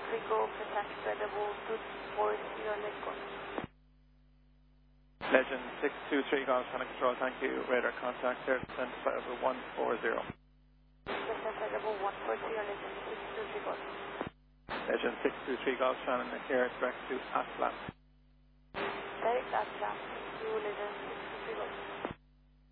623 Go, contact credible 240, let's go. Legend 623 Golf Channel Control, thank you. Radar contact there, descent flight level 140. Descent flight level 140, Legend 623 Golf. Legend 623 Golf Channel here, direct to Atlas. Direct Atlas to Legend 623 Golf.